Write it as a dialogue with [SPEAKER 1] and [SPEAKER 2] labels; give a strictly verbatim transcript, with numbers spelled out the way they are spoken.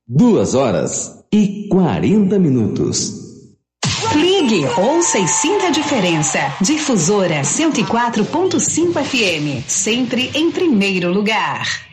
[SPEAKER 1] Duas horas e quarenta minutos.
[SPEAKER 2] Ligue, ouça e sinta a diferença. Difusora cento e quatro ponto cinco F M, sempre em primeiro lugar.